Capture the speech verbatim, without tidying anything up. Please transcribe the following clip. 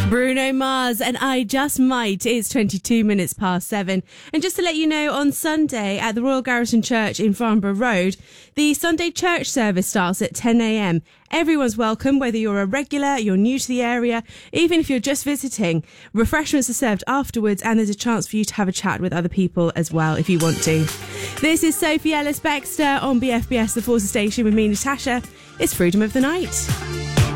Bruno Mars and I Just Might. It's twenty-two minutes past seven. And just to let you know, on Sunday at the Royal Garrison Church in Farnborough Road, the Sunday church service starts at ten a.m. Everyone's welcome, whether you're a regular, you're new to the area, even if you're just visiting. Refreshments are served afterwards, and there's a chance for you to have a chat with other people as well if you want to. This is Sophie Ellis-Bextor on B F B S, the Forces Station, with me, Natasha. It's Freedom of the Night.